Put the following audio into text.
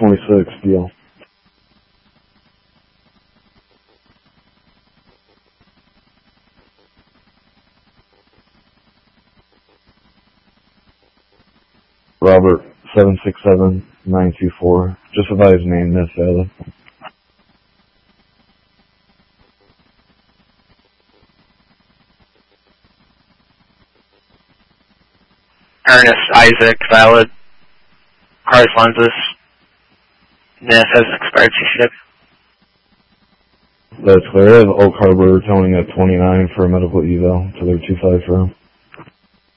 26, deal. Robert, 767-924. Just advise name, Miss Valley. Ernest Isaac, valid. Car's lenses. This has expired CCW. That's clear. I have Oak Harbor towing at 29 for a medical eval to their 25 room.